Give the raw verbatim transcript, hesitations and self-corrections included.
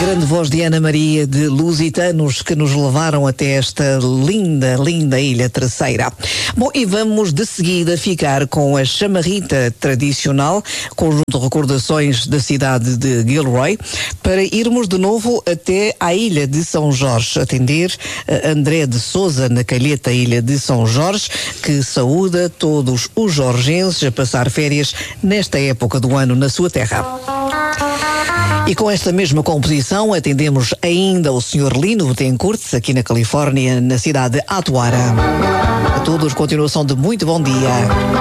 Grande voz de Ana Maria de Lusitanos que nos levaram até esta linda, linda Ilha Terceira. Bom, e vamos de seguida ficar com a chamarrita tradicional, conjunto de recordações da cidade de Gilroy, para irmos de novo até à Ilha de São Jorge, atender a André de Sousa na calheta Ilha de São Jorge, que saúda todos os jorgenses a passar férias nesta época do ano na sua terra. E com esta mesma composição atendemos ainda o senhor Lino Betancourt, aqui na Califórnia, na cidade de Atuara. A todos, continuação de muito bom dia.